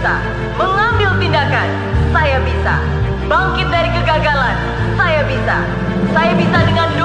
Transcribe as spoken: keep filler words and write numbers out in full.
bisa mengambil tindakan. Saya bisa bangkit dari kegagalan. Saya bisa. Saya bisa